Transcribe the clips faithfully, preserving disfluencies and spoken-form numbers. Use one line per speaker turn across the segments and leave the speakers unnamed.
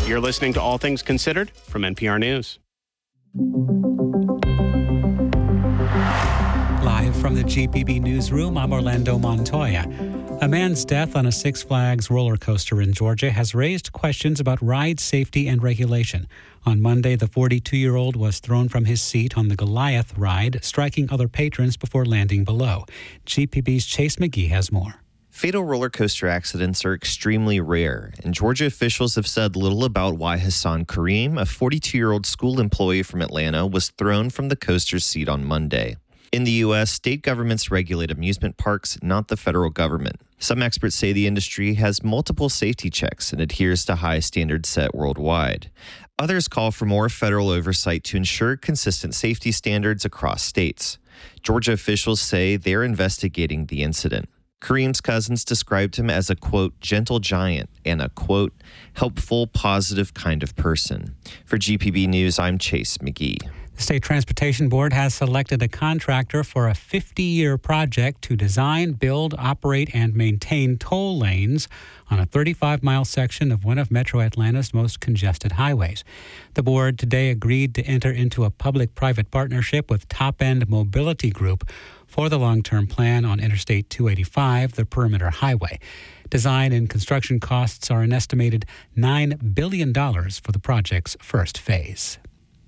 You're listening to All Things Considered from N P R News.
Live from the G P B newsroom, I'm Orlando Montoya. A man's death on a Six Flags roller coaster in Georgia has raised questions about ride safety and regulation. On Monday, the forty-two-year-old was thrown from his seat on the Goliath ride, striking other patrons before landing below. G P B's Chase McGee has more.
Fatal roller coaster accidents are extremely rare, and Georgia officials have said little about why Hassan Kareem, a forty-two-year-old school employee from Atlanta, was thrown from the coaster's seat on Monday. In the U S, state governments regulate amusement parks, not the federal government. Some experts say the industry has multiple safety checks and adheres to high standards set worldwide. Others call for more federal oversight to ensure consistent safety standards across states. Georgia officials say they're investigating the incident. Kareem's cousins described him as a, quote, gentle giant and a, quote, helpful, positive kind of person. For G P B News, I'm Chase McGee.
The State Transportation Board has selected a contractor for a fifty-year project to design, build, operate, and maintain toll lanes on a thirty-five mile section of one of Metro Atlanta's most congested highways. The board today agreed to enter into a public-private partnership with Top End Mobility Group for the long-term plan on Interstate two eighty-five, the Perimeter Highway. Design and construction costs are an estimated nine billion dollars for the project's first phase.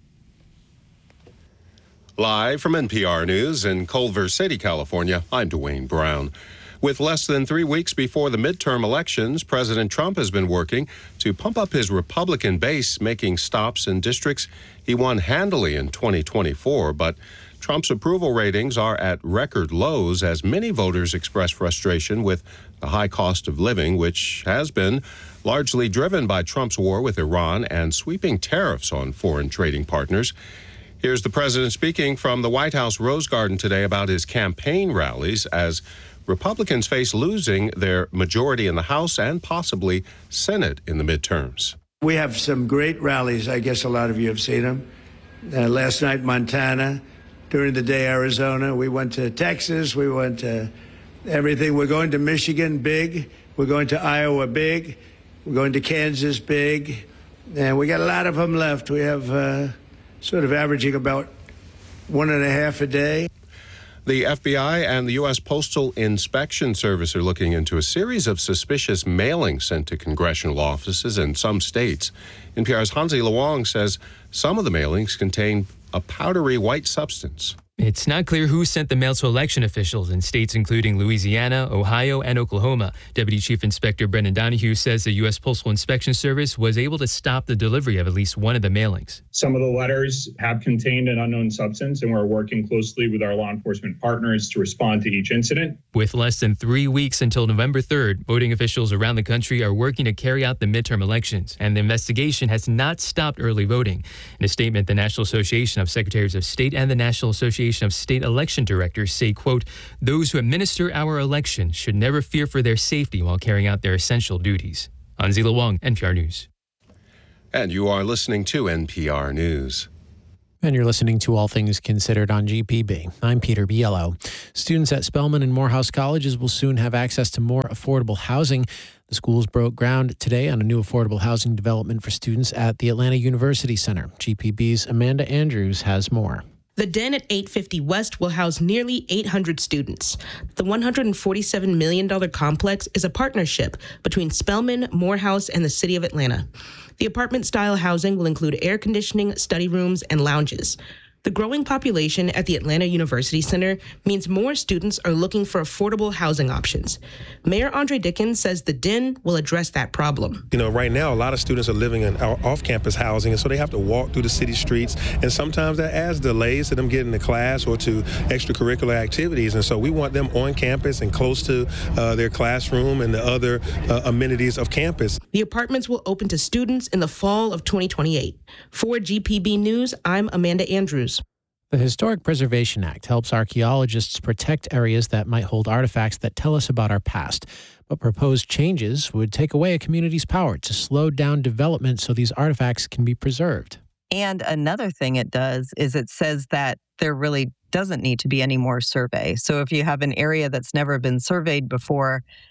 Live from N P R News in Culver City, California, I'm Dwayne Brown. With less than three weeks before the midterm elections, President Trump has been working to pump up his Republican base, making stops in districts he won handily in twenty twenty-four. But Trump's approval ratings are at record lows as many voters express frustration with the high cost of living, which has been largely driven by Trump's war with Iran and sweeping tariffs on foreign trading partners. Here's the president speaking from the White House Rose Garden today about his campaign rallies as Republicans face losing their majority in the House and possibly Senate in the midterms.
We have some great rallies. I guess a lot of you have seen them. Uh, last night, Montana. During the day, Arizona. We went to Texas. We went to everything. We're going to Michigan, big. We're going to Iowa, big. We're going to Kansas, big. And we got a lot of them left. We have... Uh, sort of averaging about one and a half a day.
The F B I and the U S Postal Inspection Service are looking into a series of suspicious mailings sent to congressional offices in some states. N P R's Hansi Lawang says some of the mailings contain a powdery white substance.
It's not clear who sent the mail to election officials in states including Louisiana, Ohio, and Oklahoma. Deputy Chief Inspector Brendan Donahue says the U S Postal Inspection Service was able to stop the delivery of at least one of the mailings.
Some of the letters have contained an unknown substance, and we're working closely with our law enforcement partners to respond to each incident.
With less than three weeks until November third, voting officials around the country are working to carry out the midterm elections, and the investigation has not stopped early voting. In a statement, the National Association of Secretaries of State and the National Association of State Election Directors say, quote, those who administer our election should never fear for their safety while carrying out their essential duties. Hansi Lawang, N P R News.
And you are listening to N P R News.
And you're listening to All Things Considered on G P B. I'm Peter Biello. Students at Spelman and Morehouse Colleges will soon have access to more affordable housing. The schools broke ground today on a new affordable housing development for students at the Atlanta University Center. G P B's Amanda Andrews has more.
The Den at eight fifty West will house nearly eight hundred students. The one hundred forty-seven million dollars complex is a partnership between Spelman, Morehouse, and the City of Atlanta. The apartment-style housing will include air conditioning, study rooms, and lounges. The growing population at the Atlanta University Center means more students are looking for affordable housing options. Mayor Andre Dickens says the D I N will address that problem.
You know, right now, a lot of students are living in off-campus housing, and so they have to walk through the city streets, and sometimes that adds delays to them getting to class or to extracurricular activities, and so we want them on campus and close to uh, their classroom and the other uh, amenities of campus.
The apartments will open to students in the fall of twenty twenty-eight. For G P B News, I'm Amanda Andrews.
The Historic Preservation Act helps archaeologists protect areas that might hold artifacts that tell us about our past. But proposed changes would take away a community's power to slow down development so these artifacts can be preserved.
And another thing it does is it says that there really doesn't need to be any more survey. So if you have an area that's never been surveyed before,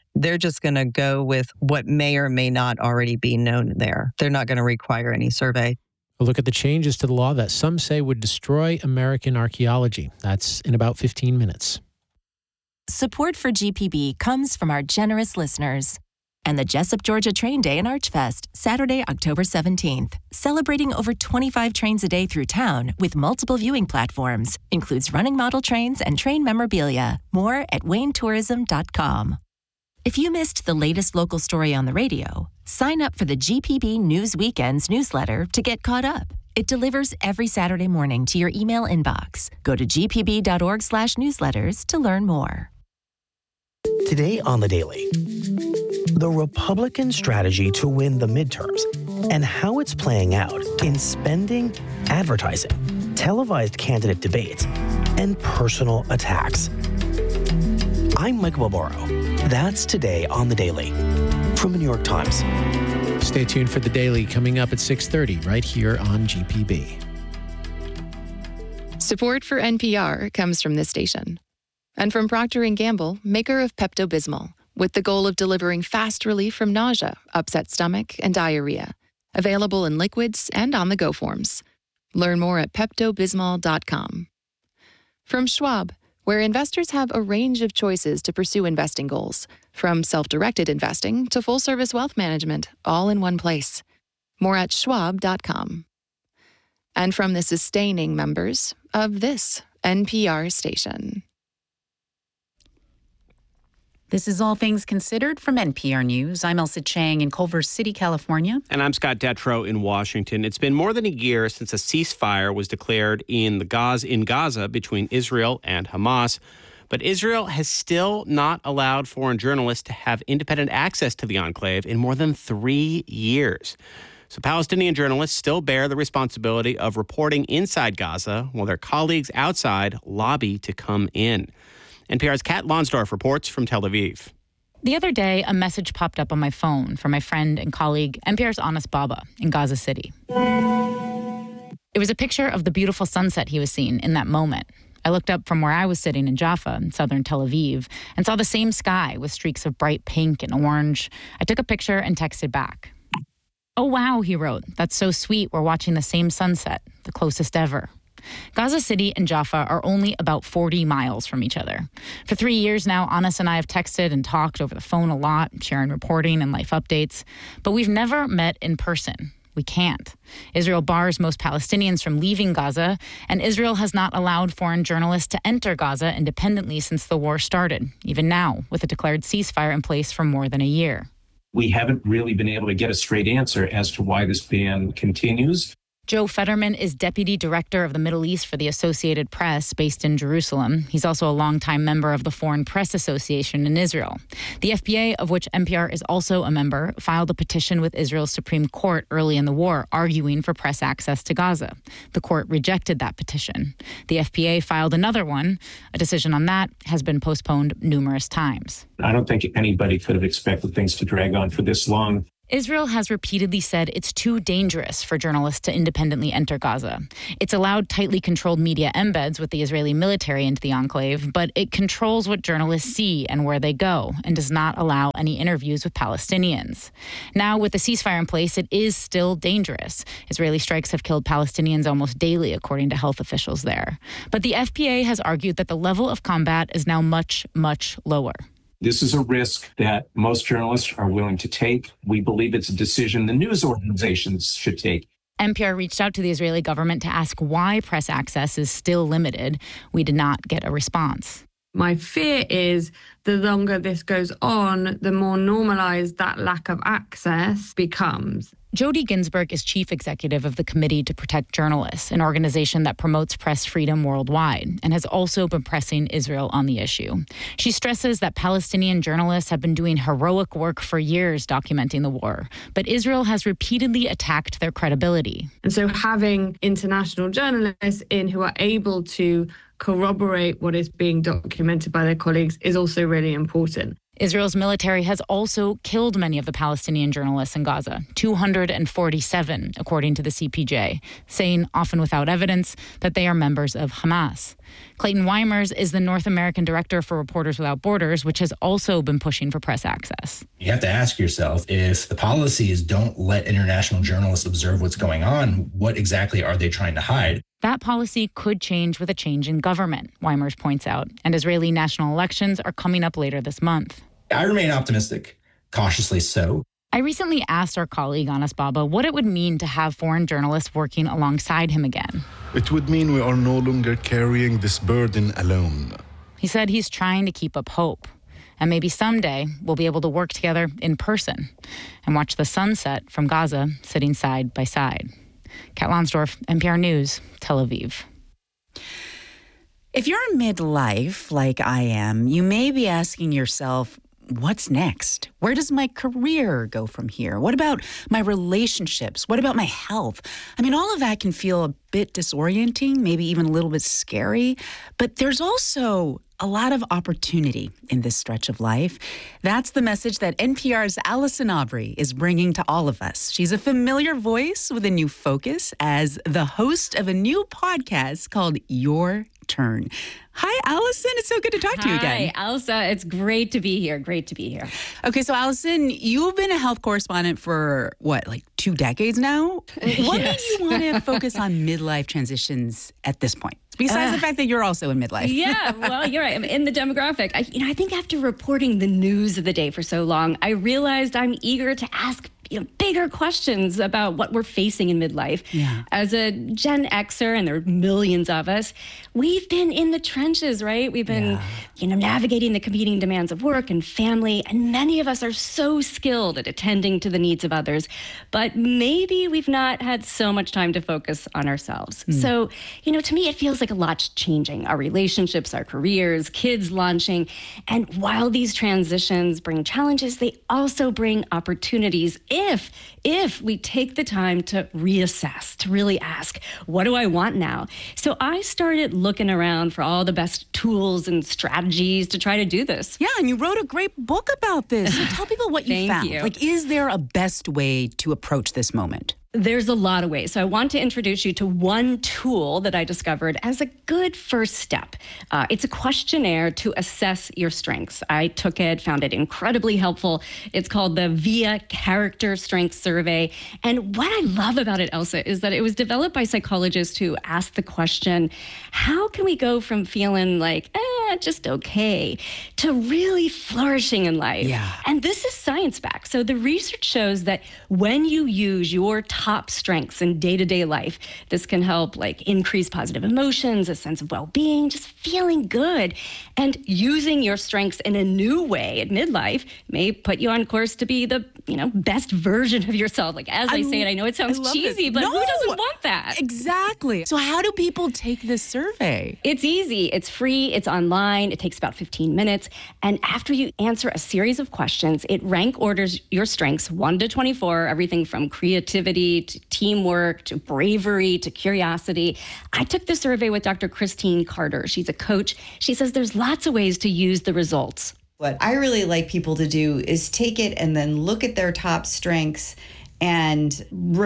They're just going to go with what may or may not already be known there. They're not going to require any survey.
A look at the changes to the law that some say would destroy American archaeology. That's in about fifteen minutes.
Support for G P B comes from our generous listeners and the Jessup, Georgia Train Day and Archfest, Saturday, October seventeenth. Celebrating over twenty-five trains a day through town with multiple viewing platforms. Includes running model trains and train memorabilia. More at wayne tourism dot com. If you missed the latest local story on the radio, sign up for the G P B News Weekends newsletter to get caught up. It delivers every Saturday morning to your email inbox. Go to g p b dot org slash newsletters to learn more.
Today on The Daily, the Republican strategy to win the midterms and how it's playing out in spending, advertising, televised candidate debates, and personal attacks. I'm Michael Barbaro. That's today on The Daily from the New York Times.
Stay tuned for The Daily coming up at six thirty right here on G P B.
Support for N P R comes from this station and from Procter and Gamble, maker of Pepto-Bismol, with the goal of delivering fast relief from nausea, upset stomach, and diarrhea. Available in liquids and on-the-go forms. Learn more at pepto bismol dot com. From Schwab, where investors have a range of choices to pursue investing goals, from self-directed investing to full-service wealth management, all in one place. More at schwab dot com. And from the sustaining members of this N P R station.
This is All Things Considered from N P R News. I'm Elsa Chang in Culver City, California.
And I'm Scott Detrow in Washington. It's been more than a year since a ceasefire was declared in the Gaza in Gaza between Israel and Hamas. But Israel has still not allowed foreign journalists to have independent access to the enclave in more than three years. So Palestinian journalists still bear the responsibility of reporting inside Gaza while their colleagues outside lobby to come in. N P R's Kat Lonsdorf reports from Tel Aviv.
The other day, a message popped up on my phone from my friend and colleague, N P R's Anas Baba in Gaza City. It was a picture of the beautiful sunset he was seeing in that moment. I looked up from where I was sitting in Jaffa, in southern Tel Aviv, and saw the same sky with streaks of bright pink and orange. I took a picture and texted back. "Oh, wow," he wrote. "That's so sweet. We're watching the same sunset, the closest ever." Gaza City and Jaffa are only about forty miles from each other. For three years now, Anas and I have texted and talked over the phone a lot, sharing reporting and life updates. But we've never met in person. We can't. Israel bars most Palestinians from leaving Gaza, and Israel has not allowed foreign journalists to enter Gaza independently since the war started, even now, with a declared ceasefire in place for more than a year.
We haven't really been able to get a straight answer as to why this ban continues.
Joe Fetterman is deputy director of the Middle East for the Associated Press, based in Jerusalem. He's also a longtime member of the Foreign Press Association in Israel. The F B A, of which N P R is also a member, filed a petition with Israel's Supreme Court early in the war, arguing for press access to Gaza. The court rejected that petition. The F B A filed another one. A decision on that has been postponed numerous times.
I don't think anybody could have expected things to drag on for this long.
Israel has repeatedly said it's too dangerous for journalists to independently enter Gaza. It's allowed tightly controlled media embeds with the Israeli military into the enclave, but it controls what journalists see and where they go, and does not allow any interviews with Palestinians. Now, with the ceasefire in place, it is still dangerous. Israeli strikes have killed Palestinians almost daily, according to health officials there. But the F B A has argued that the level of combat is now much, much lower.
This is a risk that most journalists are willing to take. We believe it's a decision the news organizations should take.
N P R reached out to the Israeli government to ask why press access is still limited. We did not get a response.
My fear is the longer this goes on, the more normalized that lack of access becomes.
Jody Ginsburg is chief executive of the Committee to Protect Journalists, an organization that promotes press freedom worldwide, and has also been pressing Israel on the issue. She stresses that Palestinian journalists have been doing heroic work for years documenting the war, but Israel has repeatedly attacked their credibility.
And so having international journalists in who are able to corroborate what is being documented by their colleagues is also really important.
Israel's military has also killed many of the Palestinian journalists in Gaza, two hundred forty-seven, according to the C P J, saying, often without evidence, that they are members of Hamas. Clayton Weimers is the North American director for Reporters Without Borders, which has also been pushing for press access.
You have to ask yourself, if the policy is don't let international journalists observe what's going on, what exactly are they trying to hide?
That policy could change with a change in government, Weimers points out, and Israeli national elections are coming up later this month.
I remain optimistic, cautiously so.
I recently asked our colleague Anas Baba what it would mean to have foreign journalists working alongside him again.
It would mean we are no longer carrying this burden alone.
He said he's trying to keep up hope. And maybe someday we'll be able to work together in person and watch the sunset from Gaza sitting side by side. Kat Lonsdorf, N P R News, Tel Aviv.
If you're midlife, like I am, you may be asking yourself, what's next? Where does my career go from here? What about my relationships? What about my health? I mean, all of that can feel a bit disorienting, maybe even a little bit scary. But there's also a lot of opportunity in this stretch of life. That's the message that N P R's Allison Aubrey is bringing to all of us. She's a familiar voice with a new focus as the host of a new podcast called Your Turn. Hi, Allison. It's so good to talk to you again.
Hi, Elsa. It's great to be here. Great to be here.
Okay, so Allison, you've been a health correspondent for, what, like two decades now? What
Yes.
made you want to focus on midlife transitions at this point? Besides
Uh,
the fact that you're also in midlife.
Yeah, well, you're right. I'm in the demographic. I, you know, I think after reporting the news of the day for so long, I realized I'm eager to ask you know, bigger questions about what we're facing in midlife.
Yeah.
As a Gen Xer, and there are millions of us, we've been in the trenches, right? We've been,
Yeah.
you know, navigating the competing demands of work and family, and many of us are so skilled at attending to the needs of others, but maybe we've not had so much time to focus on ourselves.
Mm.
So, you know, to me, it feels like a lot's changing. Our relationships, our careers, kids launching, and while these transitions bring challenges, they also bring opportunities if if we take the time to reassess, to really ask, what do I want now? So I started looking around for all the best tools and strategies to try to do this.
Yeah, and you wrote a great book about this. So tell people what you
Thank
found.
you.
Like, is there a best way to approach this moment?
There's a lot of ways. So I want to introduce you to one tool that I discovered as a good first step. Uh, it's a questionnaire to assess your strengths. I took it, found it incredibly helpful. It's called the V I A Character Strengths Survey. And what I love about it, Elsa, is that it was developed by psychologists who asked the question, how can we go from feeling like, eh, just okay, to really flourishing in life?
Yeah.
And this is science-backed. So the research shows that when you use your top strengths in day-to-day life, this can help like increase positive emotions, a sense of well-being, just feeling good. And using your strengths in a new way at midlife may put you on course to be the, you know, best version of yourself. Like as I,
I
say it, I know it sounds
I love
cheesy,
it.
but
No,
who doesn't want that?
Exactly. So how do people take this survey?
It's easy. It's free. It's online. It takes about fifteen minutes. And after you answer a series of questions, it rank orders your strengths one to twenty-four, everything from creativity to teamwork to bravery to curiosity. I took the survey with Doctor Christine Carter. She's a coach. She says there's lots of ways to use the results.
What I really like people to do is take it and then look at their top strengths and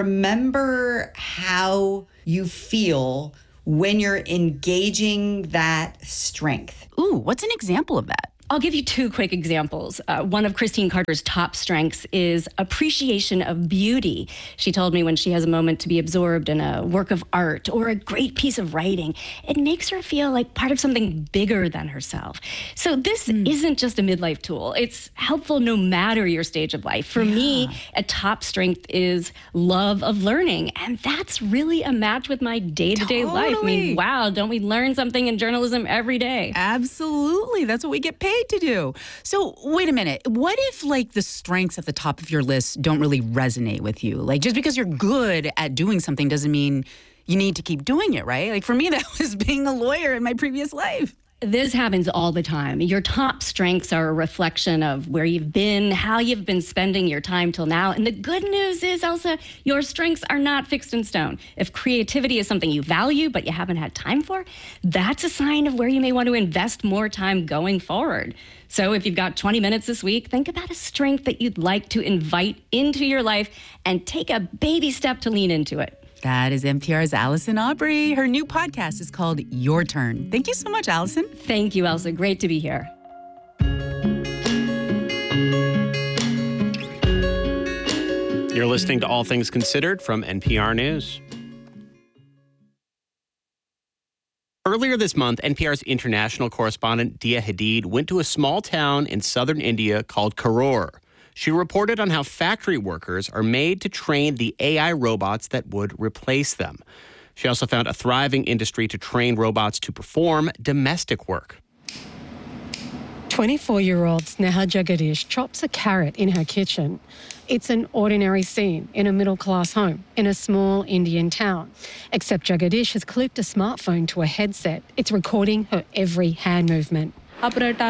remember how you feel when you're engaging that strength.
Ooh, what's an example of that?
I'll give you two quick examples. Uh, one of Christine Carter's top strengths is appreciation of beauty. She told me when she has a moment to be absorbed in a work of art or a great piece of writing, it makes her feel like part of something bigger than herself. So this mm. isn't just a midlife tool. It's helpful no matter your stage of life. For yeah. me, a top strength is love of learning. And that's really a match with my day-to-day
Totally.
life. I mean, wow, don't we learn something in journalism every day?
Absolutely. That's what we get paid to do. So wait a minute. What if like the strengths at the top of your list don't really resonate with you? Like just because you're good at doing something doesn't mean you need to keep doing it, right? Like for me, that was being a lawyer in my previous life.
This happens all the time. Your top strengths are a reflection of where you've been, how you've been spending your time till now. And the good news is, Elsa, your strengths are not fixed in stone. If creativity is something you value but you haven't had time for, that's a sign of where you may want to invest more time going forward. So if you've got twenty minutes this week, think about a strength that you'd like to invite into your life and take a baby step to lean into it.
That is N P R's Allison Aubrey. Her new podcast is called Your Turn. Thank you so much, Allison.
Thank you, Elsa. Great to be here.
You're listening to All Things Considered from N P R News. Earlier this month, N P R's international correspondent Dia Hadid went to a small town in southern India called Karur. She reported on how factory workers are made to train the A I robots that would replace them. She also found a thriving industry to train robots to perform domestic work.
twenty-four-year-old Sneha Jagadish chops a carrot in her kitchen. It's an ordinary scene in a middle-class home in a small Indian town. Except Jagadish has clipped a smartphone to a headset. It's recording her every hand movement. A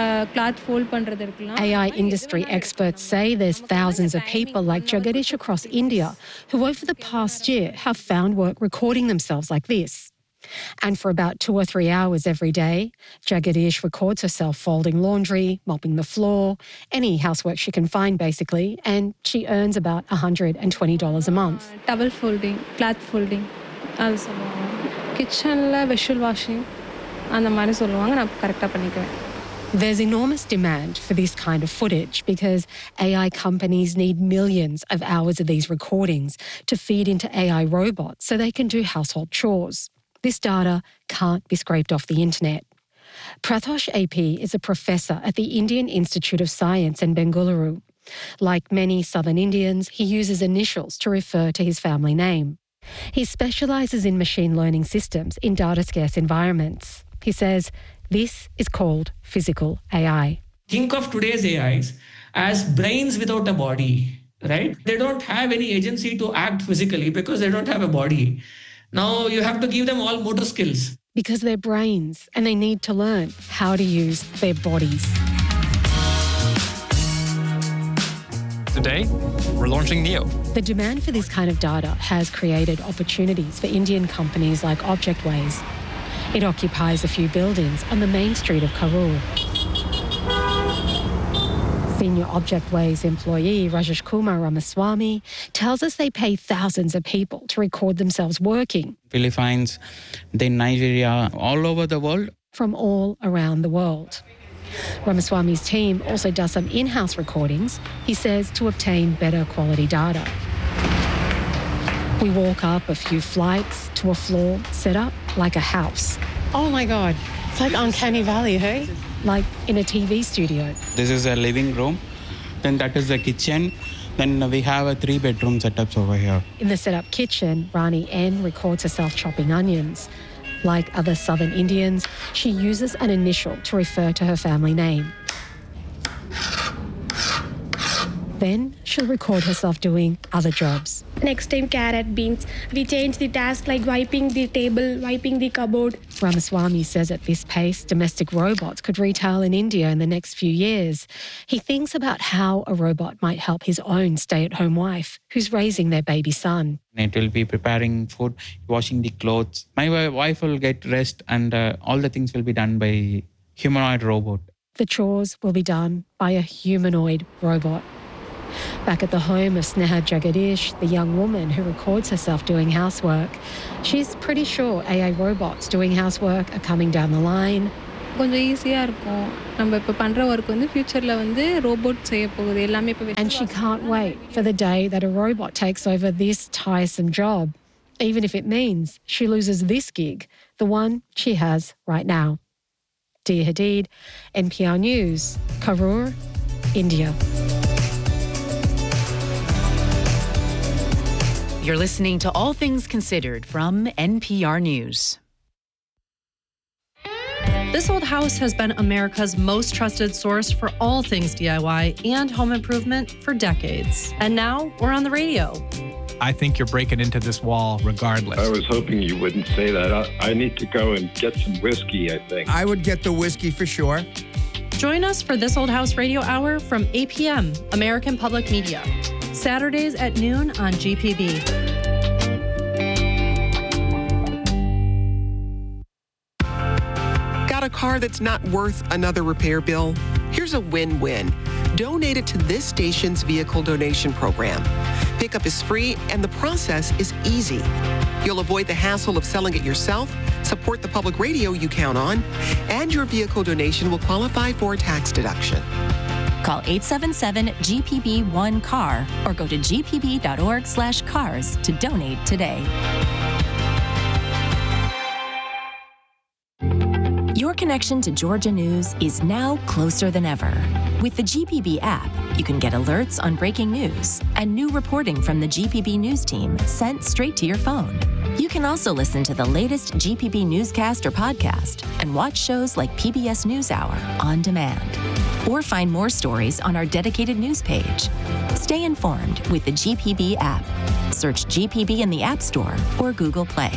I industry experts say there's thousands of people like Jagadish across India who over the past year have found work recording themselves like this. And for about two or three hours every day, Jagadish records herself folding laundry, mopping the floor, any housework she can find basically, and she earns about one hundred twenty dollars a month.
Towel folding, cloth folding, also kitchen la vessel washing, and the mari solluvaanga na correct ah pannikkuven.
There's enormous demand for this kind of footage because A I companies need millions of hours of these recordings to feed into A I robots so they can do household chores. This data can't be scraped off the internet. Prathosh A P is a professor at the Indian Institute of Science in Bengaluru. Like many southern Indians, he uses initials to refer to his family name. He specialises in machine learning systems in data-scarce environments. He says this is called physical A I.
Think of today's A Is as brains without a body, right? They don't have any agency to act physically because they don't have a body. Now you have to give them all motor skills.
Because they're brains and they need to learn how to use their bodies.
Today, we're launching Neo.
The demand for this kind of data has created opportunities for Indian companies like Objectways. It occupies a few buildings on the main street of Karur. Senior Objectways employee Rajesh Kumar Ramaswamy tells us they pay thousands of people to record themselves working.
Philippines, then Nigeria, all over the world.
From all around the world. Ramaswamy's team also does some in-house recordings, he says, to obtain better quality data. We walk up a few flights to a floor set up like a house. Oh my God, it's like Uncanny Valley, hey? Like in a T V studio.
This is a living room, then that is the kitchen, then we have a three bedroom setups over here.
In the set-up kitchen, Rani N records herself chopping onions. Like other southern Indians, she uses an initial to refer to her family name. Then she'll record herself doing other jobs.
Next time, carrot, beans. We change the task like wiping the table, wiping the cupboard.
Ramaswamy says at this pace, domestic robots could retail in India in the next few years. He thinks about how a robot might help his own stay-at-home wife, who's raising their baby son.
It will be preparing food, washing the clothes. My wife will get rest and uh, all the things will be done by humanoid robot.
The chores will be done by a humanoid robot. Back at the home of Sneha Jagadish, the young woman who records herself doing housework, she's pretty sure A I robots doing housework are coming down the line.
And
she can't wait for the day that a robot takes over this tiresome job, even if it means she loses this gig, the one she has right now. Dia Hadid, N P R News, Karur, India.
You're listening to All Things Considered from N P R News.
This old house has been America's most trusted source for all things D I Y and home improvement for decades. And now we're on the radio.
I think you're breaking into this wall regardless.
I was hoping you wouldn't say that. I, I need to go and get some whiskey, I think.
I would get the whiskey for sure.
Join us for This Old House Radio Hour from eight p.m. American Public Media. Saturdays at noon on G P B.
Got a car that's not worth another repair bill? Here's a win-win. Donate it to this station's vehicle donation program. Pickup is free and the process is easy. You'll avoid the hassle of selling it yourself, support the public radio you count on, and your vehicle donation will qualify for a tax deduction.
Call eight seven seven G P B one C A R or go to g p b dot org slash cars to donate today. Your connection to Georgia News is now closer than ever. With the G P B app, you can get alerts on breaking news and new reporting from the G P B News team sent straight to your phone. You can also listen to the latest G P B newscast or podcast and watch shows like P B S NewsHour on demand. Or find more stories on our dedicated news page. Stay informed with the G P B app. Search G P B in the App Store or Google Play.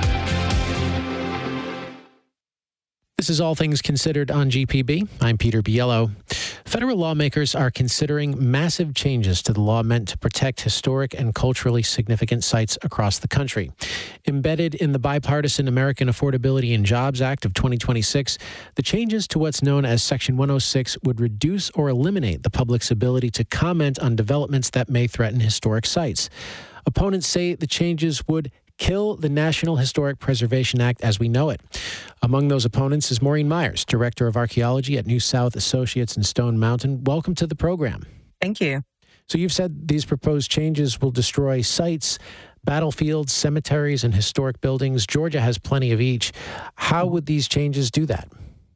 This is All Things Considered on G P B. I'm Peter Biello. Federal lawmakers are considering massive changes to the law meant to protect historic and culturally significant sites across the country. Embedded in the bipartisan American Affordability and Jobs Act of twenty twenty-six, the changes to what's known as Section one oh six would reduce or eliminate the public's ability to comment on developments that may threaten historic sites. Opponents say the changes would kill the National Historic Preservation Act as we know it. Among those opponents is Maureen Myers, Director of Archaeology at New South Associates in Stone Mountain. Welcome to the program.
Thank you.
So you've said these proposed changes will destroy sites, battlefields, cemeteries, and historic buildings. Georgia has plenty of each. How would these changes do that?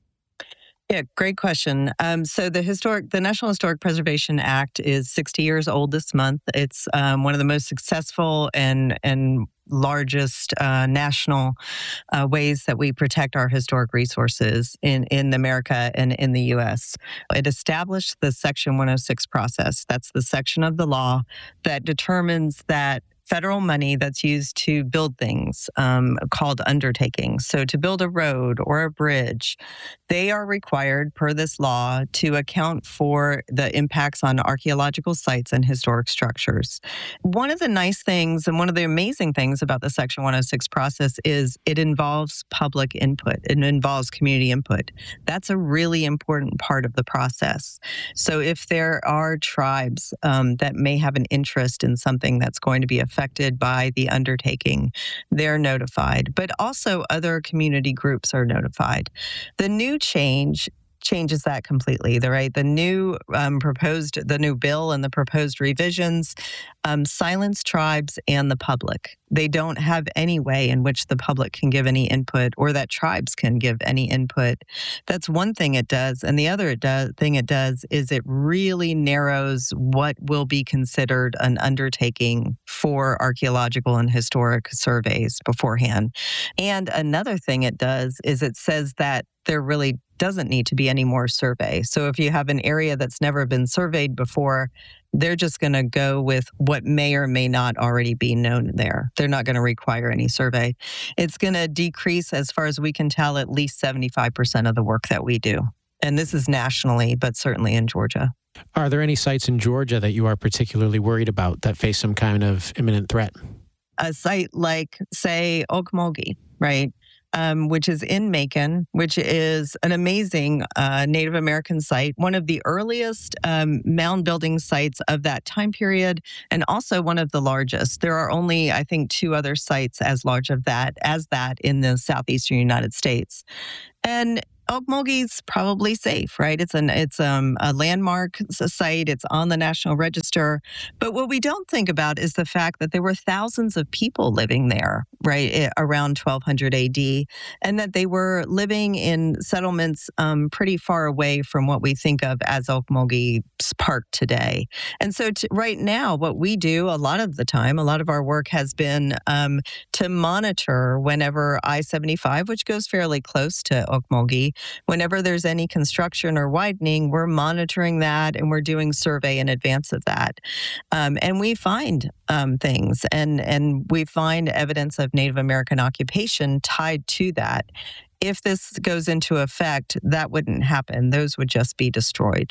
Yeah, great question. Um, so the historic, the National Historic Preservation Act is sixty years old this month. It's um, one of the most successful and and largest uh, national uh, ways that we protect our historic resources in, in America and in the U S. It established the Section one oh six process. That's the section of the law that determines that federal money that's used to build things um, called undertakings. So to build a road or a bridge, they are required per this law to account for the impacts on archaeological sites and historic structures. One of the nice things and one of the amazing things about the Section one oh six process is it involves public input. It involves community input. That's a really important part of the process. So if there are tribes um, that may have an interest in something that's going to be affected affected by the undertaking, they're notified, but also other community groups are notified. The new change changes that completely. The right, the new um, proposed, the new bill and the proposed revisions um, silence tribes and the public. They don't have any way in which the public can give any input, or that tribes can give any input. That's one thing it does, and the other it does, thing it does is it really narrows what will be considered an undertaking for archaeological and historic surveys beforehand. And another thing it does is it says that there really doesn't need to be any more survey. So if you have an area that's never been surveyed before, they're just going to go with what may or may not already be known there. They're not going to require any survey. It's going to decrease, as far as we can tell, at least seventy-five percent of the work that we do. And this is nationally, but certainly in Georgia.
Are there any sites in Georgia that you are particularly worried about that face some kind of imminent threat?
A site like, say, Okmulgee, right? Um, which is in Macon, which is an amazing uh, Native American site, one of the earliest um, mound building sites of that time period, and also one of the largest. There are only, I think, two other sites as large of that as that in the southeastern United States. And Okmulgee's probably safe, right? It's an it's um, a landmark site. It's on the National Register. But what we don't think about is the fact that there were thousands of people living there right, eh, around twelve hundred A D, and that they were living in settlements um, pretty far away from what we think of as Okmulgee Park today. And so to, right now, what we do a lot of the time, a lot of our work has been um, to monitor whenever I seventy-five, which goes fairly close to Okmulgee, whenever there's any construction or widening, we're monitoring that and we're doing survey in advance of that. Um, and we find um, things and, and we find evidence of Native American occupation tied to that. If this goes into effect, that wouldn't happen. Those would just be destroyed.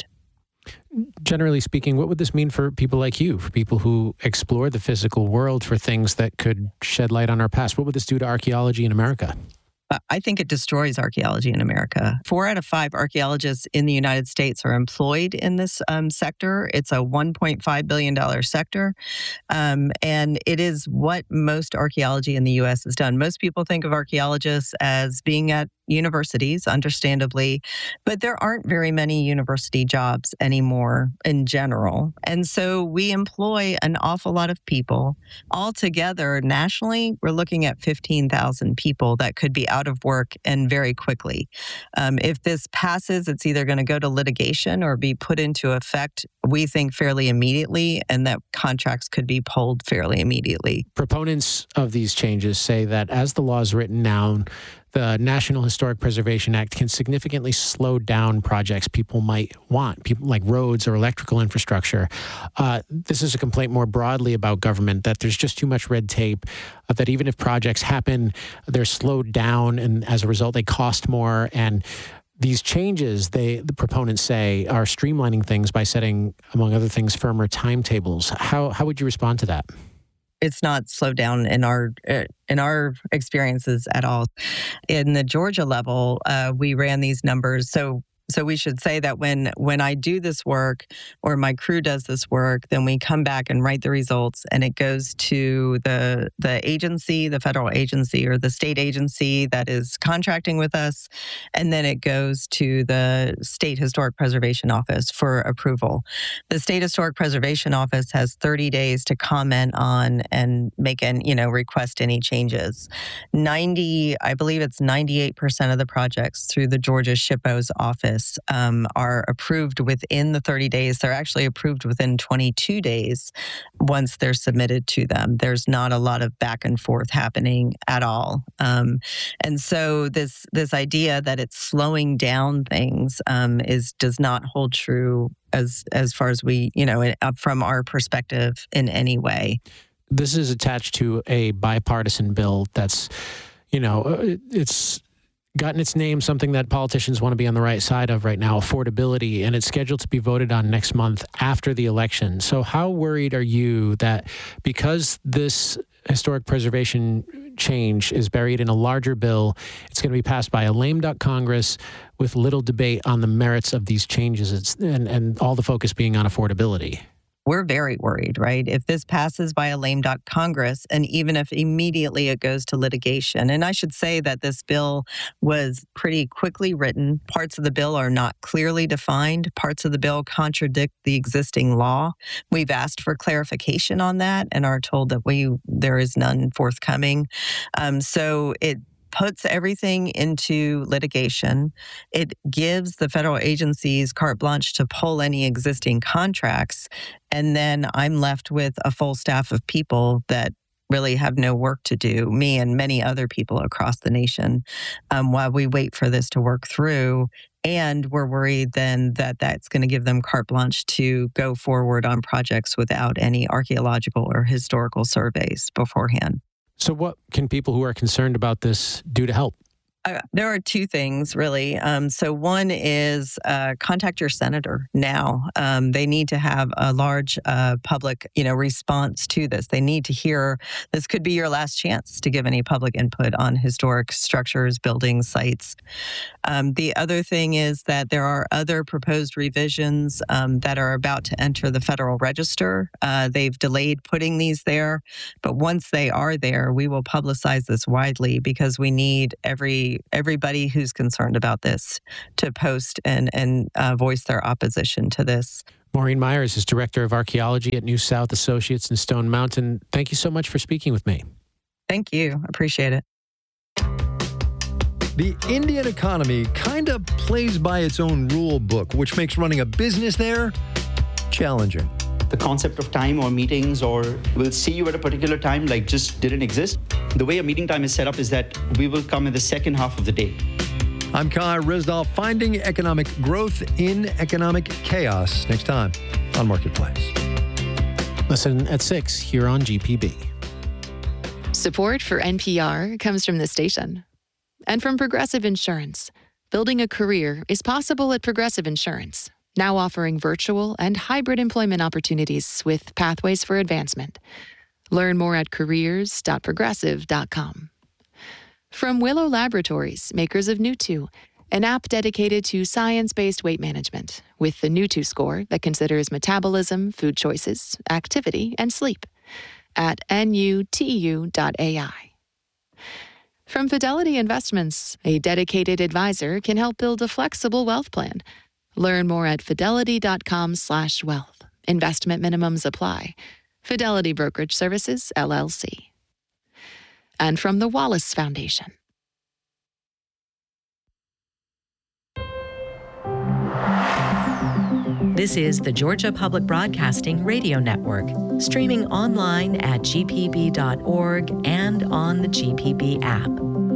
Generally speaking, what would this mean for people like you, for people who explore the physical world for things that could shed light on our past? What would this do to archaeology in America?
I think it destroys archaeology in America. Four out of five archaeologists in the United States are employed in this um, sector. It's a one point five billion dollars sector. Um, and it is what most archaeology in the U S has done. Most people think of archaeologists as being at universities, understandably, but there aren't very many university jobs anymore in general. And so we employ an awful lot of people. Altogether, nationally, we're looking at fifteen thousand people that could be out of work and very quickly. Um, if this passes, it's either going to go to litigation or be put into effect, we think, fairly immediately, and that contracts could be pulled fairly immediately.
Proponents of these changes say that as the law is written now, the National Historic Preservation Act can significantly slow down projects people might want, people like roads or electrical infrastructure. Uh, this is a complaint more broadly about government, that there's just too much red tape, uh, that even if projects happen, they're slowed down, and as a result, they cost more. And these changes, they the proponents say, are streamlining things by setting, among other things, firmer timetables. How how would you respond to that?
It's not slowed down in our in our experiences at all. In the Georgia level, uh, we ran these numbers. So so we should say that when when I do this work or my crew does this work, then we come back and write the results, and it goes to the the agency, the federal agency or the state agency that is contracting with us, and then it goes to the State Historic Preservation Office for approval. The State Historic Preservation Office has thirty days to comment on and make an, you know, request any changes. ninety, I believe it's ninety-eight percent of the projects through the Georgia S H P O's office Um, are approved within the thirty days. They're actually approved within twenty-two days once they're submitted to them. There's not a lot of back and forth happening at all. Um, and so this this idea that it's slowing down things um, is does not hold true as as far as we, you know, from our perspective in any way.
This is attached to a bipartisan bill that's, you know, it's gotten its name, something that politicians want to be on the right side of right now, affordability, and it's scheduled to be voted on next month after the election. So how worried are you that because this historic preservation change is buried in a larger bill, it's going to be passed by a lame duck Congress with little debate on the merits of these changes, it's, and, and all the focus being on affordability?
We're very worried, right? If this passes by a lame duck Congress, and even if immediately it goes to litigation. And I should say that this bill was pretty quickly written. Parts of the bill are not clearly defined. Parts of the bill contradict the existing law. We've asked for clarification on that and are told that we there is none forthcoming. Um, so it puts everything into litigation. It gives the federal agencies carte blanche to pull any existing contracts. And then I'm left with a full staff of people that really have no work to do, me and many other people across the nation, um, while we wait for this to work through. And we're worried then that that's going to give them carte blanche to go forward on projects without any archaeological or historical surveys beforehand.
So what can people who are concerned about this do to help?
Uh, there are two things, really. Um, so one is uh, contact your senator now. Um, they need to have a large uh, public, you know, response to this. They need to hear. This could be your last chance to give any public input on historic structures, buildings, sites. Um, the other thing is that there are other proposed revisions um, that are about to enter the Federal Register. Uh, they've delayed putting these there, but once they are there, we will publicize this widely because we need every everybody who's concerned about this to post and, and uh, voice their opposition to this.
Maureen Myers is Director of Archaeology at New South Associates in Stone Mountain. Thank you so much for speaking with me.
Thank you. Appreciate it.
The Indian economy kind of plays by its own rule book, which makes running a business there challenging.
The concept of time or meetings or we'll see you at a particular time like just didn't exist. The way a meeting time is set up is that we will come in the second half of the day.
I'm Kai Ryssdal, finding economic growth in economic chaos. Next time on Marketplace.
Listen at six here on G P B.
Support for N P R comes from the station and from Progressive Insurance. Building a career is possible at Progressive Insurance, now offering virtual and hybrid employment opportunities with pathways for advancement. Learn more at careers dot progressive dot com. From Willow Laboratories, makers of Nutu, an app dedicated to science-based weight management with the Nutu score that considers metabolism, food choices, activity, and sleep at N U T U dot A I. From Fidelity Investments, a dedicated advisor can help build a flexible wealth plan. Learn more at fidelity dot com slash wealth. Investment minimums apply. Fidelity Brokerage Services, L L C. And from the Wallace Foundation.
This is the Georgia Public Broadcasting Radio Network, streaming online at G P B dot org and on the G P B app.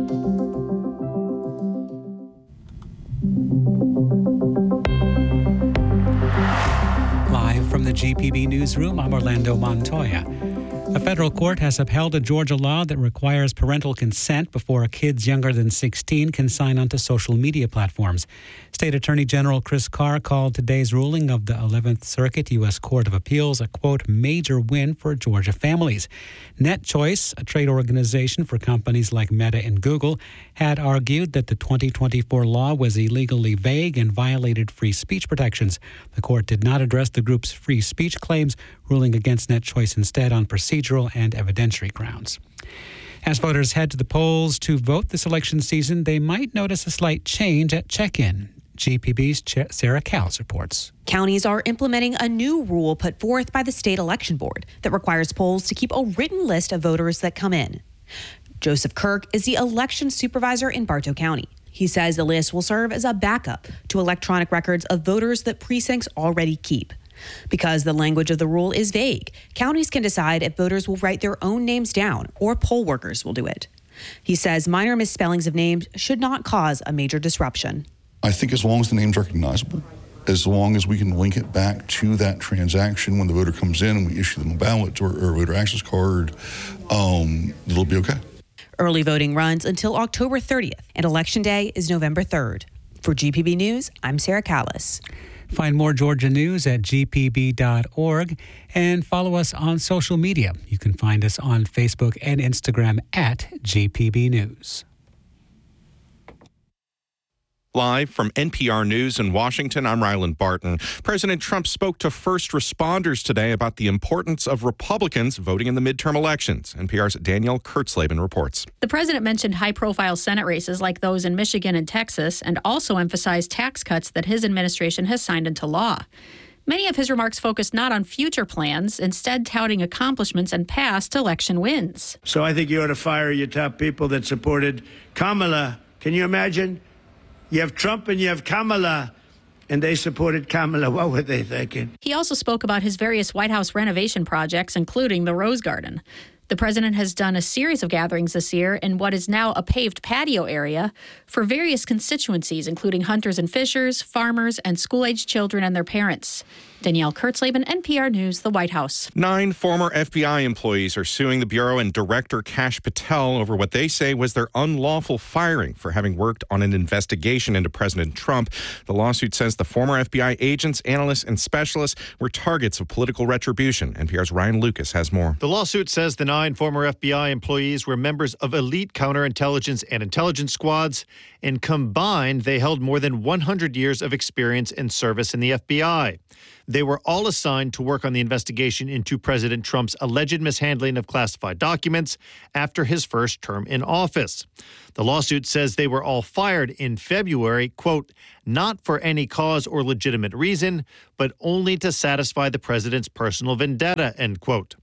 Live from the G P B newsroom, I'm Orlando Montoya. A federal court has upheld a Georgia law that requires parental consent before kids younger than sixteen can sign onto social media platforms. State Attorney General Chris Carr called today's ruling of the eleventh Circuit U S Court of Appeals a, quote, major win for Georgia families. NetChoice, a trade organization for companies like Meta and Google, had argued that the twenty twenty-four law was illegally vague and violated free speech protections. The court did not address the group's free speech claims, ruling against NetChoice instead on procedural and evidentiary grounds. As voters head to the polls to vote this election season, they might notice a slight change at check-in. G P B's Sarah Cowles reports.
Counties are implementing a new rule put forth by the state election board that requires polls to keep a written list of voters that come in. Joseph Kirk is the election supervisor in Bartow County. He says the list will serve as a backup to electronic records of voters that precincts already keep. Because the language of the rule is vague, counties can decide if voters will write their own names down or poll workers will do it. He says minor misspellings of names should not cause a major disruption.
I think as long as the name's recognizable, as long as we can link it back to that transaction when the voter comes in and we issue them a ballot or, or a voter access card, um, it'll be okay.
Early voting runs until October thirtieth, and Election Day is November third. For G P B News, I'm Sarah Cowles.
Find more Georgia news at G P B dot org and follow us on social media. You can find us on Facebook and Instagram at G P B News.
Live from N P R News in Washington, I'm Ryland Barton. President Trump spoke to first responders today about the importance of Republicans voting in the midterm elections. N P R's Danielle Kurtzleben reports.
The president mentioned high-profile Senate races like those in Michigan and Texas and also emphasized tax cuts that his administration has signed into law. Many of his remarks focused not on future plans, instead touting accomplishments and past election wins.
So I think you ought to fire your top people that supported Kamala. Can you imagine? You have Trump and you have Kamala, and they supported Kamala. What were they thinking?
He also spoke about his various White House renovation projects, including the Rose Garden. The president has done a series of gatherings this year in what is now a paved patio area for various constituencies, including hunters and fishers, farmers, and school-aged children and their parents. Danielle Kurtzleben, N P R News, the White House.
Nine former F B I employees are suing the Bureau and Director Kash Patel over what they say was their unlawful firing for having worked on an investigation into President Trump. The lawsuit says the former F B I agents, analysts, and specialists were targets of political retribution. N P R's Ryan Lucas has more.
The lawsuit says the nine former F B I employees were members of elite counterintelligence and intelligence squads, and combined, they held more than one hundred years of experience and service in the F B I. They were all assigned to work on the investigation into President Trump's alleged mishandling of classified documents after his first term in office. The lawsuit says they were all fired in February, quote, not for any cause or legitimate reason, but only to satisfy the president's personal vendetta, end quote.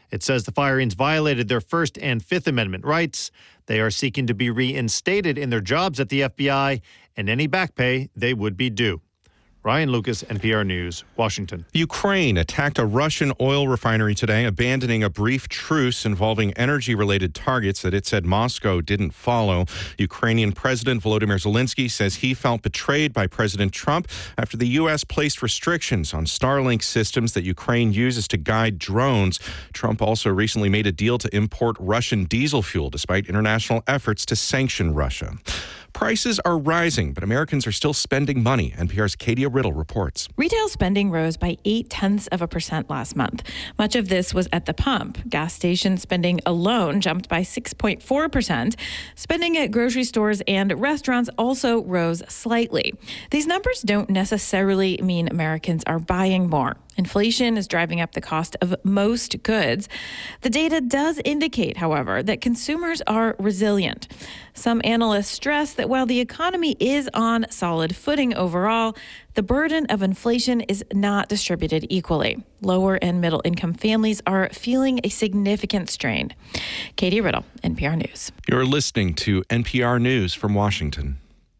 It says the firings violated their First and Fifth Amendment rights. They are seeking to be reinstated in their jobs at the F B I and any back pay they would be due. Ryan Lucas, N P R News, Washington.
Ukraine attacked a Russian oil refinery today, abandoning a brief truce involving energy-related targets that it said Moscow didn't follow. Ukrainian President Volodymyr Zelensky says he felt betrayed by President Trump after the U S placed restrictions on Starlink systems that Ukraine uses to guide drones. Trump also recently made a deal to import Russian diesel fuel despite international efforts to sanction Russia. Prices are rising, but Americans are still spending money. N P R's Katie Riddle reports.
Retail spending rose by eight tenths of a percent last month. Much of this was at the pump. Gas station spending alone jumped by six point four percent. Spending at grocery stores and restaurants also rose slightly. These numbers don't necessarily mean Americans are buying more. Inflation is driving up the cost of most goods. The data does indicate, however, that consumers are resilient. Some analysts stress that while the economy is on solid footing overall, the burden of inflation is not distributed equally. Lower and middle income families are feeling a significant strain. Katie Riddle, N P R News.
You're listening to N P R News from Washington.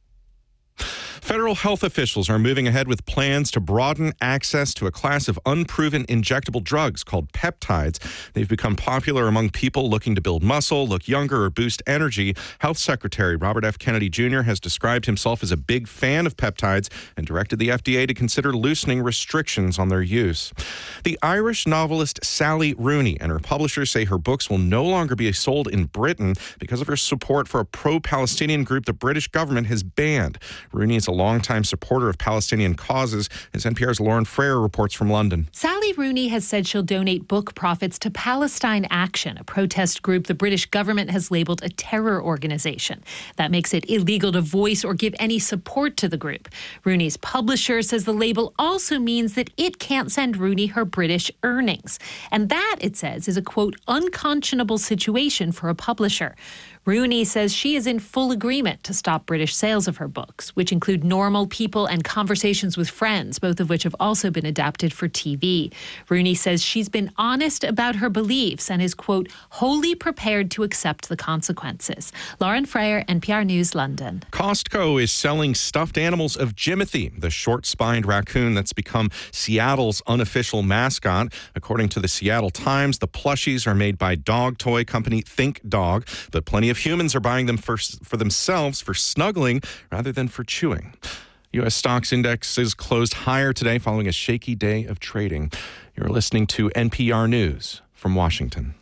Federal health officials are moving ahead with plans to broaden access to a class of unproven injectable drugs called peptides. They've become popular among people looking to build muscle, look younger, or boost energy. Health Secretary Robert F. Kennedy Junior has described himself as a big fan of peptides and directed the F D A to consider loosening restrictions on their use. The Irish novelist Sally Rooney and her publishers say her books will no longer be sold in Britain because of her support for a pro-Palestinian group the British government has banned. Rooney is a longtime supporter of Palestinian causes, as N P R's Lauren Frayer reports from London.
Sally Rooney has said she'll donate book profits to Palestine Action, a protest group the British government has labeled a terror organization. That makes it illegal to voice or give any support to the group. Rooney's publisher says the label also means that it can't send Rooney her British earnings. And that, it says, is a, quote, unconscionable situation for a publisher. Rooney says she is in full agreement to stop British sales of her books, which include Normal People and Conversations with Friends, both of which have also been adapted for T V. Rooney says she's been honest about her beliefs and is, quote, wholly prepared to accept the consequences. Lauren Frayer, N P R News, London.
Costco is selling stuffed animals of Jimothy, the short-spined raccoon that's become Seattle's unofficial mascot. According to the Seattle Times, the plushies are made by dog toy company Think Dog, but plenty of humans are buying them for, for themselves for snuggling rather than for chewing. U S stocks indexes closed higher today following a shaky day of trading. You're listening to N P R News from Washington.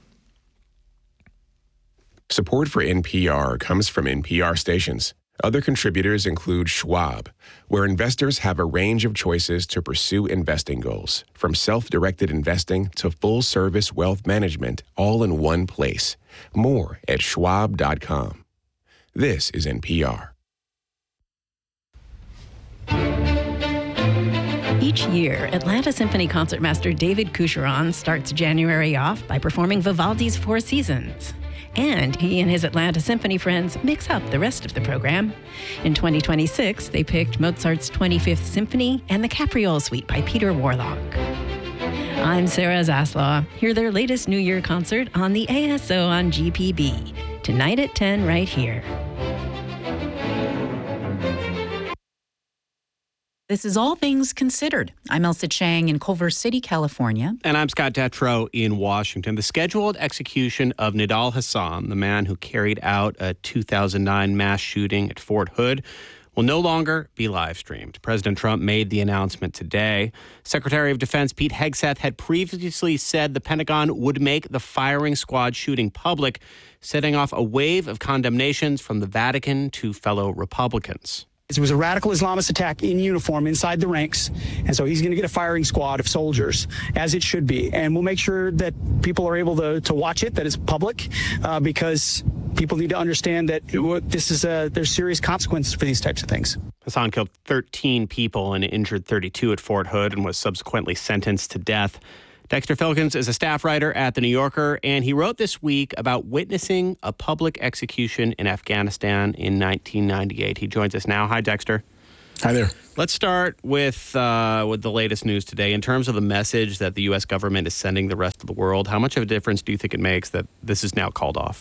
Support for N P R comes from N P R stations. Other contributors include Schwab, where investors have a range of choices to pursue investing goals, from self-directed investing to full-service wealth management, all in one place. More at schwab dot com. This is N P R.
Each year, Atlanta Symphony concertmaster David Coucheron starts January off by performing Vivaldi's Four Seasons. And he and his Atlanta Symphony friends mix up the rest of the program. In twenty twenty-six, they picked Mozart's twenty-fifth Symphony and the Capriole Suite by Peter Warlock. I'm Sarah Zaslaw. Hear their latest New Year concert on the A S O on G P B. Tonight at ten right here.
This is All Things Considered. I'm Elsa Chang in Culver City, California.
And I'm Scott Detrow in Washington. The scheduled execution of Nidal Hasan, the man who carried out a two thousand nine mass shooting at Fort Hood, will no longer be live streamed. President Trump made the announcement today. Secretary of Defense Pete Hegseth had previously said the Pentagon would make the firing squad shooting public, setting off a wave of condemnations from the Vatican to fellow Republicans.
It was a radical Islamist attack in uniform inside the ranks, and so he's going to get a firing squad of soldiers, as it should be. And we'll make sure that people are able to, to watch it, that it's public, uh, because people need to understand that this is a, there's serious consequences for these types of things.
Hasan killed thirteen people and injured thirty-two at Fort Hood and was subsequently sentenced to death. Dexter Filkins is a staff writer at The New Yorker, and he wrote this week about witnessing a public execution in Afghanistan in nineteen ninety-eight. He joins us now. Hi, Dexter.
Hi there.
Let's start with uh, with the latest news today. In terms of the message that the U S government is sending the rest of the world, how much of a difference do you think it makes that this is now called off?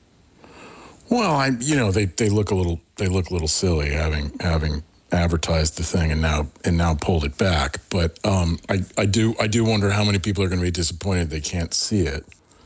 Well, I, you know, they, they look a little they look a little silly having having advertised the thing and now and now pulled it back. But um, I I do I do wonder how many people are going to be disappointed they can't see it.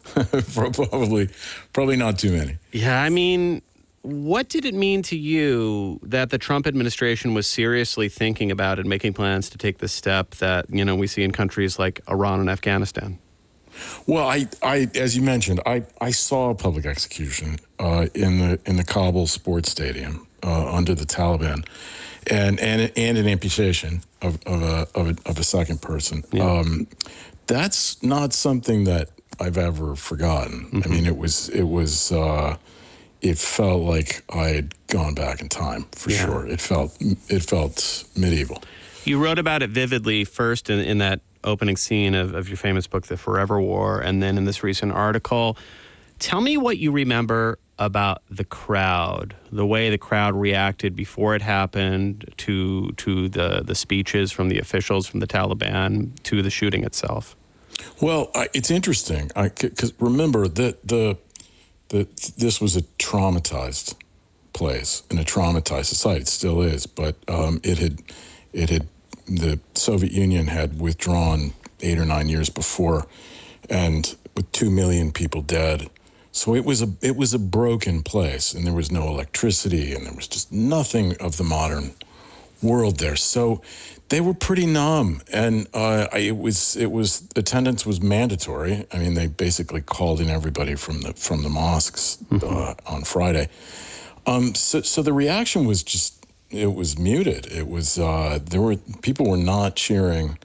probably probably not too many.
Yeah, I mean, what did it mean to you that the Trump administration was seriously thinking about and making plans to take this step that, you know, we see in countries like Iran and Afghanistan?
Well, I, I as you mentioned, I, I saw a public execution uh, in the in the Kabul sports stadium uh, under the Taliban, and and and an amputation of of a of a, of a second person. Yeah. Um, that's not something that I've ever forgotten. Mm-hmm. I mean, it was it was. Uh, It felt like I had gone back in time, for yeah. sure. It felt it felt medieval.
You wrote about it vividly first in, in that opening scene of, of your famous book, The Forever War, and then in this recent article. Tell me what you remember about the crowd, the way the crowd reacted before it happened to to the, the speeches from the officials from the Taliban to the shooting itself.
Well, I, it's interesting, because remember that the... that this was a traumatized place and a traumatized society. It still is, but um, it had, it had, the Soviet Union had withdrawn eight or nine years before, and with two million people dead. So it was a, it was a broken place, and there was no electricity, and there was just nothing of the modern world there. So they were pretty numb, and uh, I, it was it was attendance was mandatory. I mean, they basically called in everybody from the from the mosques uh, on Friday. Um, so, so the reaction was just it was muted. It was uh, there were people were not cheering.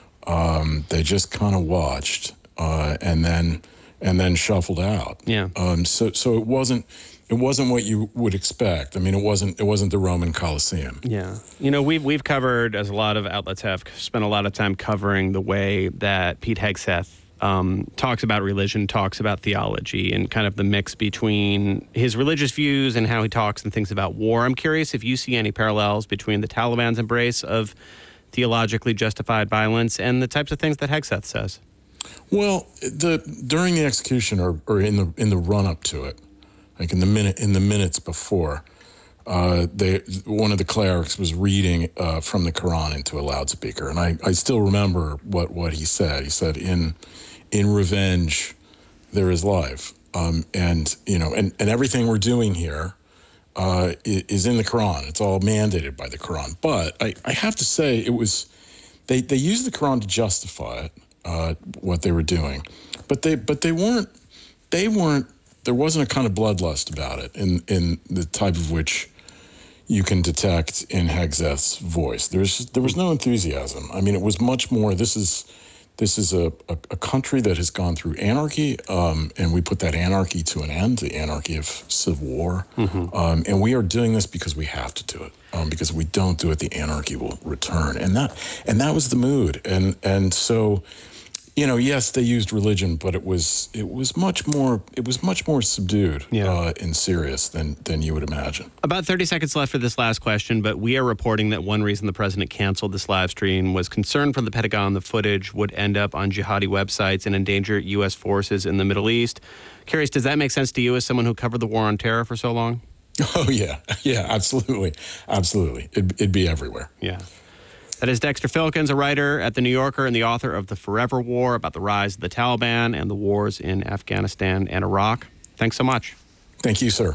Um, they just kind of watched uh, and then and then shuffled out.
Yeah.
Um, so so it wasn't. It wasn't what you would expect. I mean, it wasn't. It wasn't the Roman Colosseum.
Yeah, you know, we've we've covered, as a lot of outlets have, spent a lot of time covering the way that Pete Hegseth um, talks about religion, talks about theology, and kind of the mix between his religious views and how he talks and thinks about war. I'm curious if you see any parallels between the Taliban's embrace of theologically justified violence and the types of things that Hegseth says.
Well, the during the execution or, or in the in the run up to it. Like in the minute, in the minutes before, uh, they one of the clerics was reading uh, from the Quran into a loudspeaker, and I, I still remember what, what he said. He said, "In in revenge, there is life," um, and you know, and, and everything we're doing here uh, is in the Quran. It's all mandated by the Quran. But I, I have to say, it was they they used the Quran to justify it, uh, what they were doing, but they but they weren't they weren't. There wasn't a kind of bloodlust about it in, in the type of which you can detect in Hegseth's voice. There's there was no enthusiasm. I mean, it was much more. This is this is a, a, a country that has gone through anarchy, um, and we put that anarchy to an end, the anarchy of civil war. Mm-hmm. Um, and we are doing this because we have to do it. Um, because if we don't do it, the anarchy will return. And that and that was the mood. And and so. You know, yes, they used religion, but it was it was much more it was much more subdued yeah. uh, and serious than than you would imagine.
About thirty seconds left for this last question, but we are reporting that one reason the president canceled this live stream was concern from the Pentagon the footage would end up on jihadi websites and endanger U S forces in the Middle East. Curious, does that make sense to you as someone who covered the war on terror for so long?
Oh yeah, yeah, absolutely, absolutely. It'd, it'd be everywhere.
Yeah. That is Dexter Filkins, a writer at The New Yorker and the author of The Forever War, about the rise of the Taliban and the wars in Afghanistan and Iraq. Thanks so much.
Thank you, sir.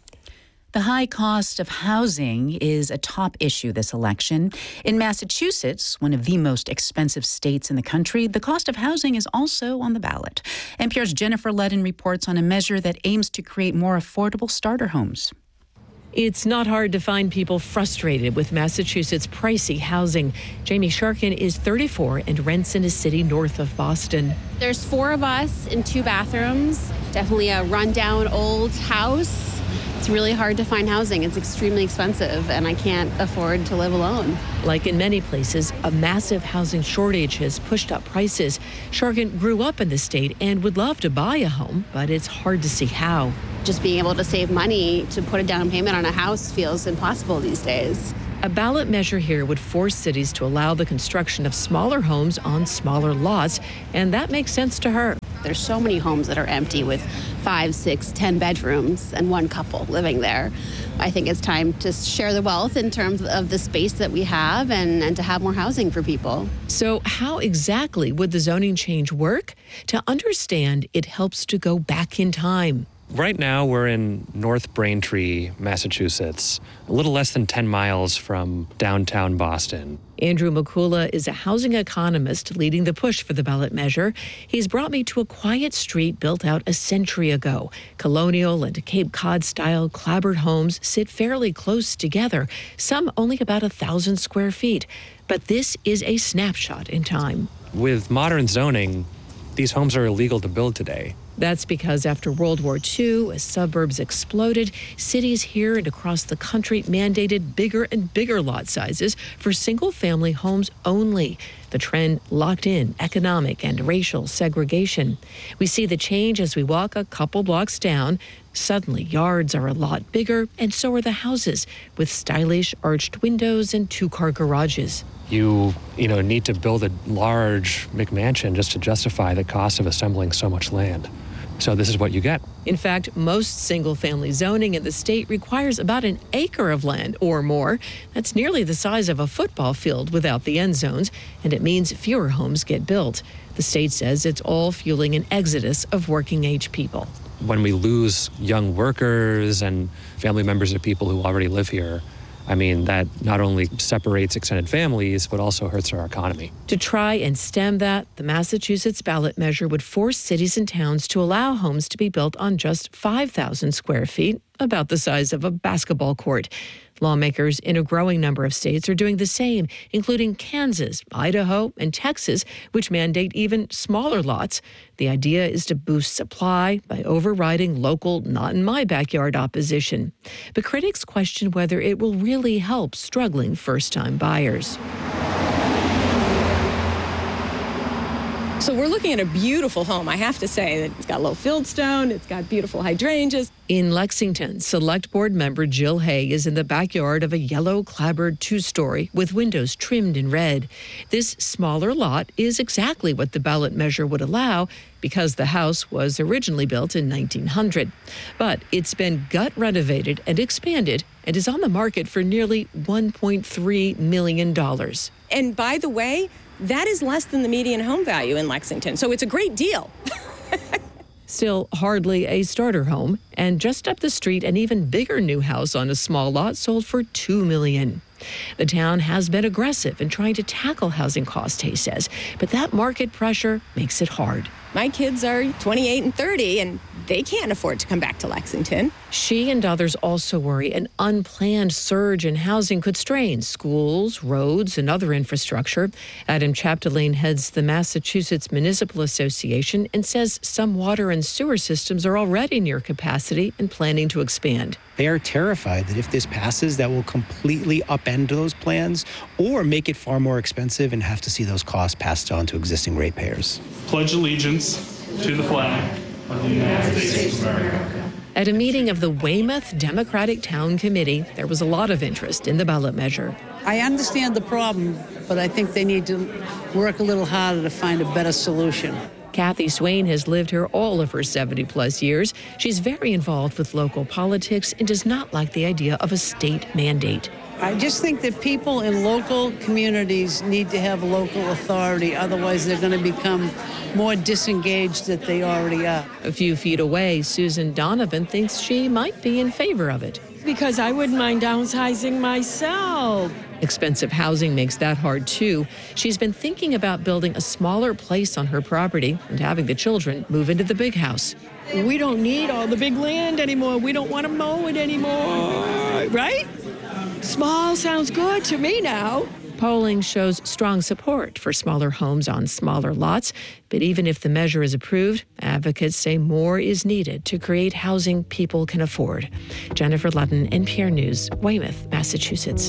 The high cost of housing is a top issue this election. In Massachusetts, one of the most expensive states in the country, the cost of housing is also on the ballot. N P R's Jennifer Ludden reports on a measure that aims to create more affordable starter homes.
It's not hard to find people frustrated with Massachusetts' pricey housing. Jamie Sharkin is thirty-four and rents in a city north of Boston.
There's four of us in two bathrooms. Definitely a rundown old house. It's really hard to find housing. It's extremely expensive, and I can't afford to live alone.
Like in many places, a massive housing shortage has pushed up prices. Sharkin grew up in the state and would love to buy a home, but it's hard to see how.
Just being able to save money to put a down payment on a house feels impossible these days.
A ballot measure here would force cities to allow the construction of smaller homes on smaller lots, and that makes sense to her.
There's so many homes that are empty with five, six, ten bedrooms and one couple living there. I think it's time to share the wealth in terms of the space that we have and, and to have more housing for people.
So how exactly would the zoning change work? To understand, it helps to go back in time.
Right now, we're in North Braintree, Massachusetts, a little less than ten miles from downtown Boston.
Andrew McCullough is a housing economist leading the push for the ballot measure. He's brought me to a quiet street built out a century ago. Colonial and Cape Cod-style clapboard homes sit fairly close together, some only about a thousand square feet. But this is a snapshot in time.
With modern zoning, these homes are illegal to build today.
That's because after World War Two, as suburbs exploded, cities here and across the country mandated bigger and bigger lot sizes for single-family homes only. The trend locked in economic and racial segregation. We see the change as we walk a couple blocks down. Suddenly, yards are a lot bigger, and so are the houses, with stylish arched windows and two-car garages.
You, you know, need to build a large McMansion just to justify the cost of assembling so much land. So this is what you get.
In fact, most single-family zoning in the state requires about an acre of land or more. That's nearly the size of a football field without the end zones, and it means fewer homes get built. The state says it's all fueling an exodus of working-age people.
When we lose young workers and family members of people who already live here, I mean, that not only separates extended families, but also hurts our economy.
To try and stem that, the Massachusetts ballot measure would force cities and towns to allow homes to be built on just five thousand square feet, about the size of a basketball court. Lawmakers in a growing number of states are doing the same, including Kansas, Idaho, and Texas, which mandate even smaller lots. The idea is to boost supply by overriding local not-in-my-backyard opposition. But critics question whether it will really help struggling first-time buyers.
So we're looking at a beautiful home, I have to say. It's got low fieldstone, it's got beautiful hydrangeas.
In Lexington, Select Board member Jill Hay is in the backyard of a yellow clapboard two-story with windows trimmed in red. This smaller lot is exactly what the ballot measure would allow because the house was originally built in nineteen hundred. But it's been gut renovated and expanded and is on the market for nearly one point three million dollars.
And by the way, that is less than the median home value in Lexington, so it's a great deal.
Still hardly a starter home, and just up the street, an even bigger new house on a small lot sold for two million dollars. The town has been aggressive in trying to tackle housing costs, Hay says, but that market pressure makes it hard.
My kids are twenty-eight and thirty, and they can't afford to come back to Lexington.
She and others also worry an unplanned surge in housing could strain schools, roads, and other infrastructure. Adam Chapdelaine heads the Massachusetts Municipal Association and says some water and sewer systems are already near capacity and planning to expand.
They are terrified that if this passes, that will completely upend those plans or make it far more expensive and have to see those costs passed on to existing ratepayers.
Pledge allegiance to the flag of the United States of America.
At a meeting of the Weymouth Democratic Town Committee, there was a lot of interest in the ballot measure.
I understand the problem, but I think they need to work a little harder to find a better solution.
Kathy Swain has lived here all of her seventy-plus years. She's very involved with local politics and does not like the idea of a state mandate.
I just think that people in local communities need to have local authority. Otherwise, they're going to become more disengaged than they already are.
A few feet away, Susan Donovan thinks she might be in favor of it.
Because I wouldn't mind downsizing myself.
Expensive housing makes that hard, too. She's been thinking about building a smaller place on her property and having the children move into the big house.
We don't need all the big land anymore. We don't want to mow it anymore, right? Small sounds good to me now.
Polling shows strong support for smaller homes on smaller lots. But even if the measure is approved, advocates say more is needed to create housing people can afford. Jennifer Ludden, N P R News, Weymouth, Massachusetts.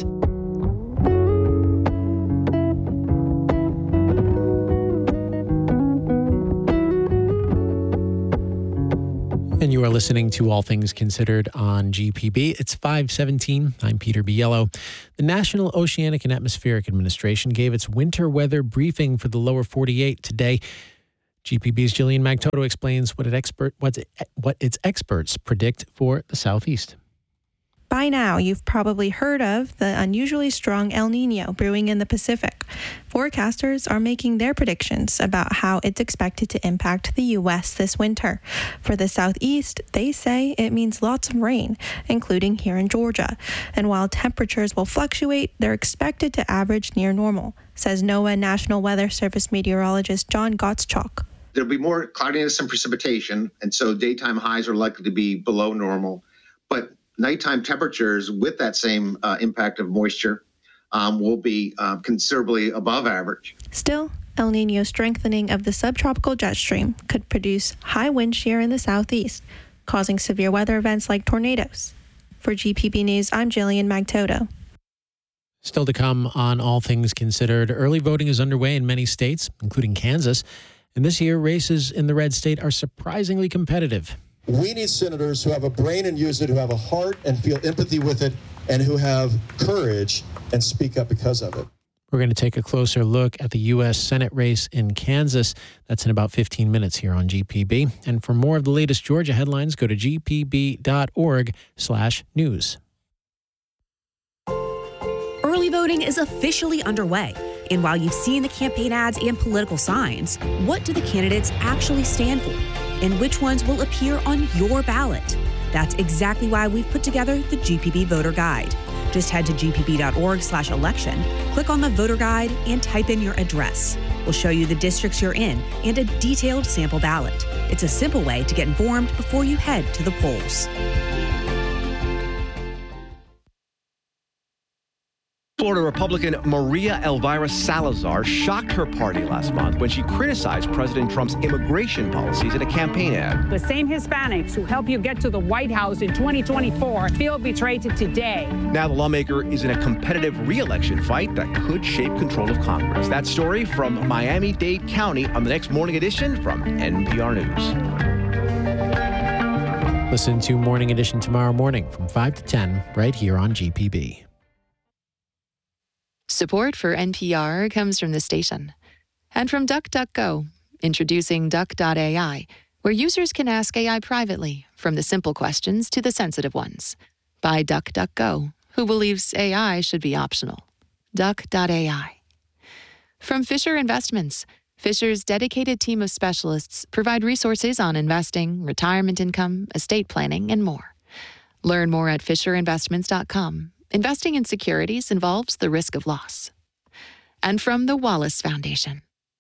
And You are listening to All Things Considered on G P B. It's five seventeen. I'm Peter Biello. The National Oceanic and Atmospheric Administration gave its winter weather briefing for the lower forty-eight today. G P B's Jillian Magtoto explains what, it expert, what, it, what its experts predict for the southeast.
By now, you've probably heard of the unusually strong El Niño brewing in the Pacific. Forecasters are making their predictions about how it's expected to impact the U S this winter. For the southeast, they say it means lots of rain, including here in Georgia. And while temperatures will fluctuate, they're expected to average near normal, says NOAA National Weather Service meteorologist John Gottschalk.
There'll be more cloudiness and precipitation, and so daytime highs are likely to be below normal. But nighttime temperatures with that same uh, impact of moisture um, will be uh, considerably above average.
Still, El Niño strengthening of the subtropical jet stream could produce high wind shear in the southeast, causing severe weather events like tornadoes. For G P B News, I'm Jillian Magtoto.
Still to come on All Things Considered, early voting is underway in many states, including Kansas. And this year, races in the red state are surprisingly competitive.
We need senators who have a brain and use it, who have a heart and feel empathy with it, and who have courage and speak up because of it.
We're going to take a closer look at the U S Senate race in Kansas. That's in about fifteen minutes here on G P B. And for more of the latest Georgia headlines, go to g p b dot org slash news.
Early voting is officially underway. And while you've seen the campaign ads and political signs, what do the candidates actually stand for? And which ones will appear on your ballot? That's exactly why we've put together the G P B Voter Guide. Just head to g p b dot org slash election, click on the voter guide, and type in your address. We'll show you the districts you're in and a detailed sample ballot. It's a simple way to get informed before you head to the polls.
Florida Republican Maria Elvira Salazar shocked her party last month when she criticized President Trump's immigration policies in a campaign ad.
The same Hispanics who helped you get to the White House in twenty twenty-four feel betrayed today.
Now the lawmaker is in a competitive re-election fight that could shape control of Congress. That story from Miami-Dade County on the next Morning Edition from N P R News.
Listen to Morning Edition tomorrow morning from five to ten right here on G P B.
Support for N P R comes from the station and from DuckDuckGo, introducing Duck dot A I, where users can ask A I privately, from the simple questions to the sensitive ones. By DuckDuckGo, who believes A I should be optional. Duck dot A I. From Fisher Investments, Fisher's dedicated team of specialists provide resources on investing, retirement income, estate planning, and more. Learn more at fisher investments dot com. Investing in securities involves the risk of loss. And from the Wallace Foundation.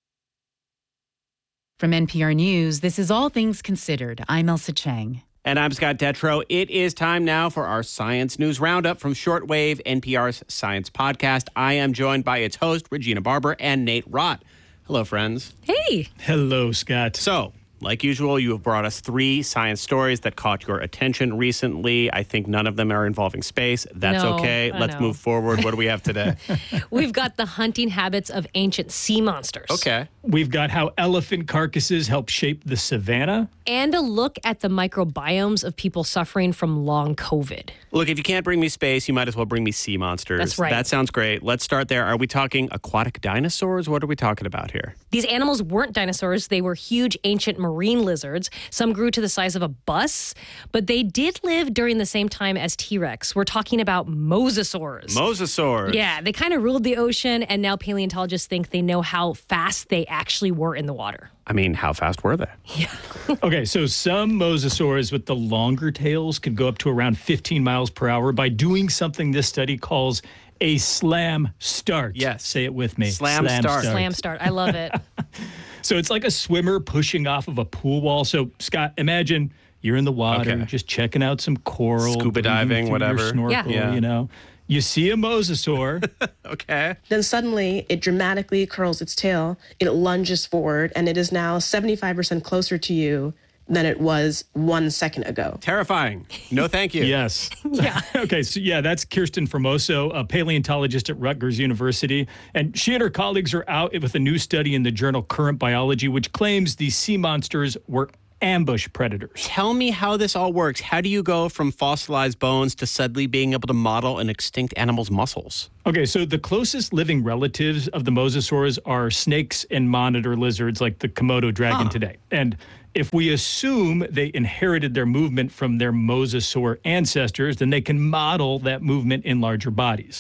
From N P R News, this is All Things Considered. I'm Elsa Chang.
And I'm Scott Detrow. It is time now for our Science News Roundup from Shortwave, N P R's science podcast. I am joined by its host, Regina Barber, and Nate Rott. Hello, friends.
Hey.
Hello, Scott.
So, like usual, you have brought us three science stories that caught your attention recently. I think none of them are involving space. That's
No,
okay.
I
Let's
know.
move forward. What do we have today?
We've got the hunting habits of ancient sea monsters.
Okay.
We've got how elephant carcasses help shape the savannah.
And a look at the microbiomes of people suffering from long COVID.
Look, if you can't bring me space, you might as well bring me sea monsters.
That's right.
That sounds great. Let's start there. Are we talking aquatic dinosaurs? What are we talking about here?
These animals weren't dinosaurs. They were huge ancient marine lizards. Some grew to the size of a bus, but they did live during the same time as T-Rex. We're talking about mosasaurs.
Mosasaurs.
Yeah, they kind of ruled the ocean, and now paleontologists think they know how fast they actually were in the water.
I mean, how fast were they?
Okay, so some mosasaurs with the longer tails could go up to around fifteen miles per hour by doing something this study calls a slam start.
Yes.
Say it with me.
Slam start.
Slam start. I love it.
So it's like a swimmer pushing off of a pool wall. So, Scott, imagine you're in the water,
Okay.
just checking out some coral.
Scuba
breathing
diving,
through
whatever.
Your snorkel,
Yeah.
you know. You see a mosasaur.
Okay.
Then suddenly it dramatically curls its tail, it lunges forward, and it is now seventy-five percent closer to you than it was one second ago.
Terrifying. No, thank you.
Yes. Yeah. Okay, so yeah, that's Kirsten Formoso, a paleontologist at Rutgers University. And she and her colleagues are out with a new study in the journal Current Biology, which claims these sea monsters were
ambush predators.
Tell me how this all works. How do you go from fossilized bones to suddenly being able to model an extinct animal's muscles?
Okay, so the closest living relatives of the mosasaurs are snakes and monitor lizards like the Komodo dragon
Huh.
today. And if we assume they inherited their movement from their mosasaur ancestors, then they can model that movement in larger bodies.